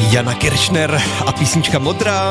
Jana Kiršner a písnička Modrá.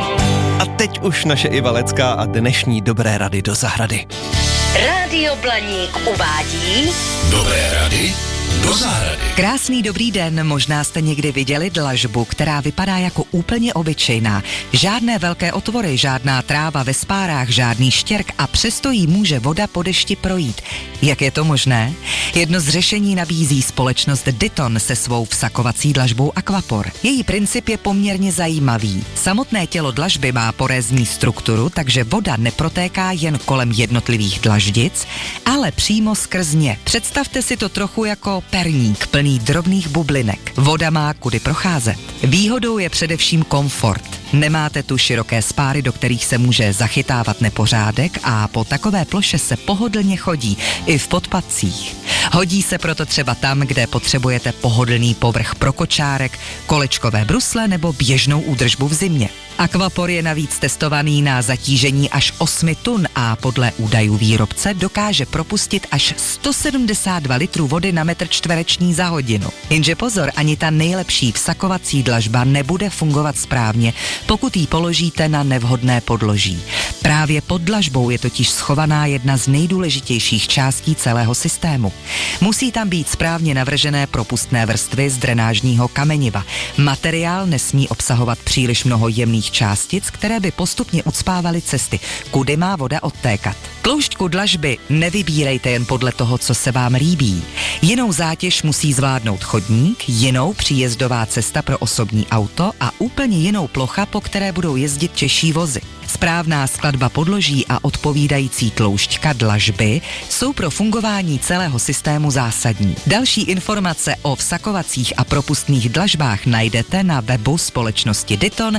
A teď už naše Iva Lecká a dnešní Dobré rady do zahrady. Rádio Blaník uvádí Dobré rady do zahrady. Krásný dobrý den, možná jste někdy viděli dlažbu, která vypadá jako úplně obyčejná. Žádné velké otvory, žádná tráva ve spárách, žádný štěrk a přesto jí může voda po dešti projít. Jak je to možné? Jedno z řešení nabízí společnost Diton se svou vsakovací dlažbou Aquapor. Její princip je poměrně zajímavý. Samotné tělo dlažby má porézní strukturu, takže voda neprotéká jen kolem jednotlivých dlaždic, ale přímo skrz ně. Představte si to trochu jako perník plný drobných bublinek. Voda má kudy procházet. Výhodou je především komfort. Nemáte tu široké spáry, do kterých se může zachytávat nepořádek a po takové ploše se pohodlně chodí, i v podpatcích. Hodí se proto třeba tam, kde potřebujete pohodlný povrch pro kočárek, kolečkové brusle nebo běžnou údržbu v zimě. Aquapor je navíc testovaný na zatížení až 8 tun a podle údajů výrobce dokáže propustit až 172 litrů vody na metr čtvereční za hodinu. Jenže pozor, ani ta nejlepší vsakovací dlažba nebude fungovat správně, pokud ji položíte na nevhodné podloží. Právě pod dlažbou je totiž schovaná jedna z nejdůležitějších částí celého systému. Musí tam být správně navržené propustné vrstvy z drenážního kameniva. Materiál nesmí obsahovat příliš mnoho jemných částic, které by postupně ucpávaly cesty, kudy má voda odtékat. Tloušťku dlažby nevybírejte jen podle toho, co se vám líbí. Jinou zátěž musí zvládnout chodník, jinou příjezdová cesta pro osobní auto a úplně jinou plocha, po které budou jezdit těžší vozy. Správná skladba podloží a odpovídající tloušťka dlažby jsou pro fungování celého systému zásadní. Další informace o vsakovacích a propustných dlažbách najdete na webu společnosti Diton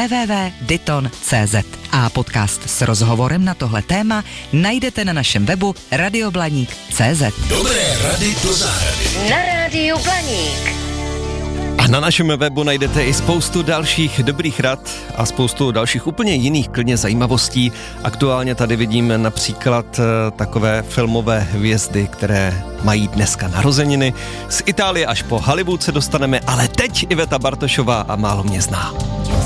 www.diton.cz a podcast s rozhovorem na tohle téma najdete na našem webu radioblaník.cz. Dobré rady do zahrady. na Rádiu Blaník. A na našem webu najdete i spoustu dalších dobrých rad a spoustu dalších úplně jiných klidně zajímavostí. Aktuálně tady vidím například takové filmové hvězdy, které mají dneska narozeniny. Z Itálie až po Hollywood se dostaneme, ale teď Iveta Bartošová a Málo mě zná.